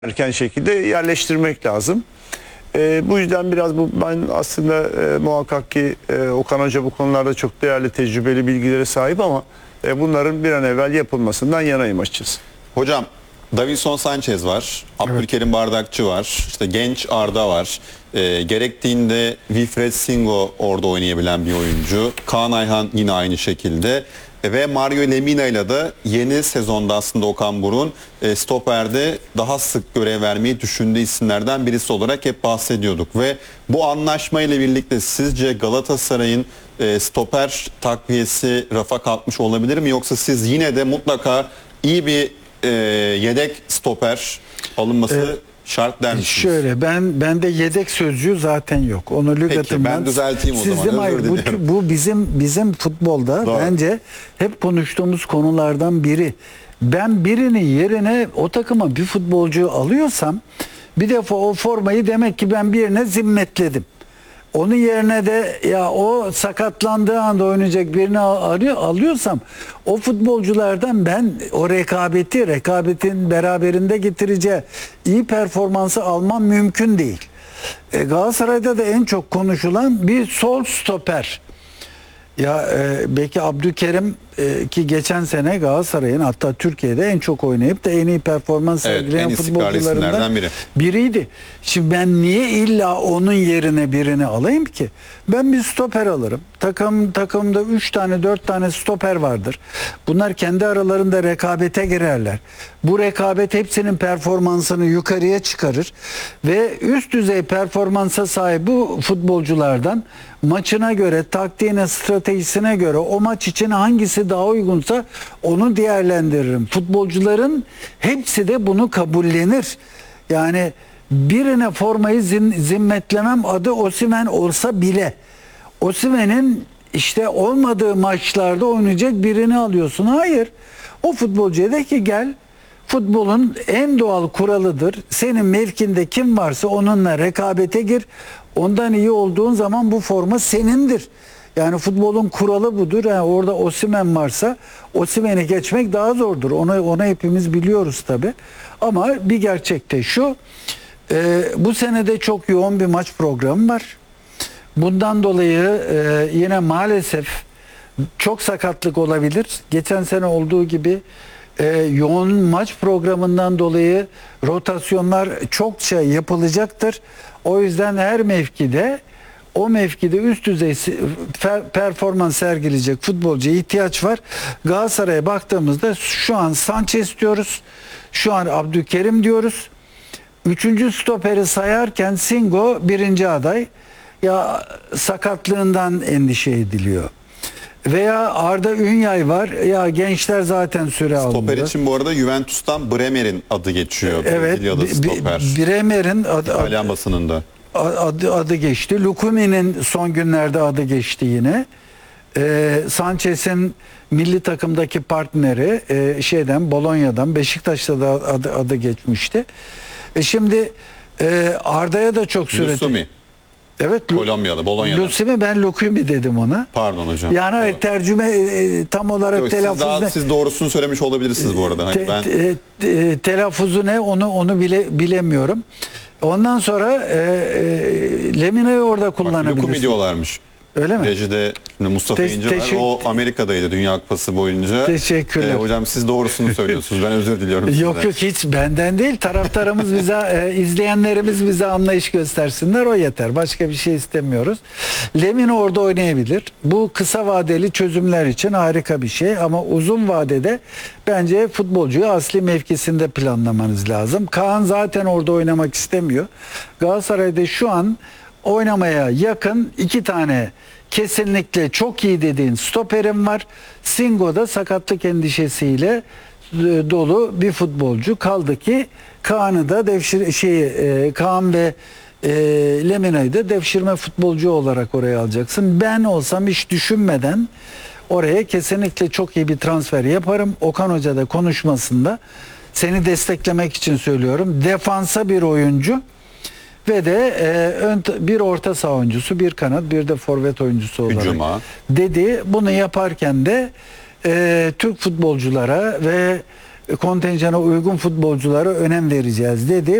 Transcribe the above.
erken şekilde yerleştirmek lazım. Bu yüzden biraz ben aslında muhakkak ki Okan Hoca bu konularda çok değerli tecrübeli bilgilere sahip ama bunların bir an evvel yapılmasından yanayım açıkçası. Hocam Davinson Sanchez var, Abdülkerim Bardakçı var, işte genç Arda var. Gerektiğinde Wilfred Singo orada oynayabilen bir oyuncu. Kaan Ayhan yine aynı şekilde. Ve Mario Lemina ile de yeni sezonda aslında Okan Buruk'un stoperde daha sık görev vermeyi düşündüğü isimlerden birisi olarak hep bahsediyorduk. Ve bu anlaşma ile birlikte sizce Galatasaray'ın stoper takviyesi rafa kalkmış olabilir mi? Yoksa siz yine de mutlaka iyi bir yedek stoper alınması şart der misiniz? Şöyle bende yedek sözcüğü zaten yok. Onu lügatımdan. Peki ben düzelteyim o zaman. Hayır, bu bizim futbolda Doğru. bence hep konuştuğumuz konulardan biri. Ben birinin yerine o takıma bir futbolcu alıyorsam bir defa o formayı demek ki ben birine zimmetledim. Onun yerine de ya o sakatlandığı anda oynayacak birini alıyorsam o futbolculardan ben o rekabetin beraberinde getireceği iyi performansı almam mümkün değil. Galatasaray'da da en çok konuşulan bir sol stoper. Ya belki Abdülkerim ki geçen sene Galatasaray'ın hatta Türkiye'de en çok oynayıp da en iyi performans sergileyen futbolcularından biriydi. Şimdi ben niye illa onun yerine birini alayım ki? Ben bir stoper alırım. Takımda 3 tane 4 tane stoper vardır. Bunlar kendi aralarında rekabete girerler. Bu rekabet hepsinin performansını yukarıya çıkarır ve üst düzey performansa sahip bu futbolculardan maçına göre, taktiğine, stratejisine göre o maç için hangisi daha uygunsa onu değerlendiririm. Futbolcuların hepsi de bunu kabullenir. Yani birine formayı zimmetlemem, adı Osimhen olsa bile. Osimhen'in işte olmadığı maçlarda oynayacak birini alıyorsun. Hayır. O futbolcuya de ki gel, futbolun en doğal kuralıdır. Senin mevkinde kim varsa onunla rekabete gir. Ondan iyi olduğun zaman bu forma senindir. Yani futbolun kuralı budur. Yani orada Osimhen varsa Osimhen'i geçmek daha zordur. Onu hepimiz biliyoruz tabii. Ama bir gerçek de şu. Bu senede çok yoğun bir maç programı var. Bundan dolayı yine maalesef çok sakatlık olabilir. Geçen sene olduğu gibi yoğun maç programından dolayı rotasyonlar çokça yapılacaktır. O yüzden her mevkide o mevkide üst düzey performans sergileyecek futbolcuya ihtiyaç var. Galatasaray'a baktığımızda şu an Sanchez diyoruz. Şu an Abdülkerim diyoruz. Üçüncü stoperi sayarken Singo birinci aday. Ya sakatlığından endişe ediliyor. Veya Arda Ünyay var. Ya gençler zaten süre aldı. Stoper için bu arada Juventus'tan Bremer'in adı geçiyor. Evet. Bremer'in İtalyan basınında. Adı geçti. Lukumi'nin son günlerde adı geçti yine. Sanchez'in milli takımdaki partneri Bolonya'dan, Beşiktaş'ta da adı geçmişti. Şimdi Arda'ya da çok süre... Lusumi. Evet. Kolombiyalı, Bolonya'da. Lusumi, ben Lukumi dedim ona. Pardon hocam. Yani evet. Tercüme tam olarak yok, telaffuz siz doğrusunu söylemiş olabilirsiniz bu arada. Telaffuzu ne onu bilemiyorum. Ondan sonra Lemina'yı orada kullanabilirsin. Lukumi diyorlarmış. Öyle mi? Rejide Mustafa İnce var. O Amerika'daydı Dünya Kupası boyunca. Teşekkürler. Hocam siz doğrusunu söylüyorsunuz. Ben özür diliyorum sizden. Yok hiç benden değil. Taraftarımız bize, izleyenlerimiz bize anlayış göstersinler. O yeter. Başka bir şey istemiyoruz. Lemina orada oynayabilir. Bu kısa vadeli çözümler için harika bir şey. Ama uzun vadede bence futbolcuyu asli mevkisinde planlamanız lazım. Kaan zaten orada oynamak istemiyor. Galatasaray'da şu an oynamaya yakın 2 tane kesinlikle çok iyi dediğin stoperim var. Singo'da sakatlık endişesiyle dolu bir futbolcu. Kaldı ki Kaan'ı da Kaan ve Lemina'yı da devşirme futbolcu olarak oraya alacaksın. Ben olsam hiç düşünmeden oraya kesinlikle çok iyi bir transfer yaparım. Okan Hoca da konuşmasında seni desteklemek için söylüyorum. Defansa bir oyuncu ve de bir orta saha oyuncusu, bir kanat, bir de forvet oyuncusu olarak dedi. Bunu yaparken de Türk futbolculara ve kontenjana uygun futbolculara önem vereceğiz dedi.